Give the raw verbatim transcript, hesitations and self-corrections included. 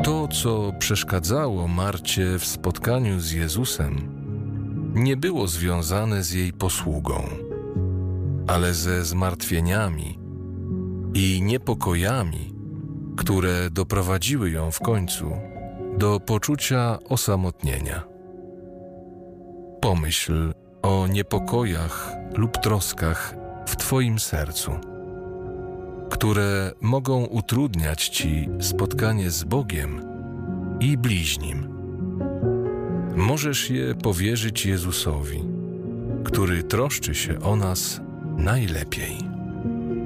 To, co przeszkadzało Marcie w spotkaniu z Jezusem, nie było związane z jej posługą, ale ze zmartwieniami i niepokojami, które doprowadziły ją w końcu do poczucia osamotnienia. Pomyśl o niepokojach lub troskach w Twoim sercu, które mogą utrudniać Ci spotkanie z Bogiem i bliźnim. Możesz je powierzyć Jezusowi, który troszczy się o nas najlepiej.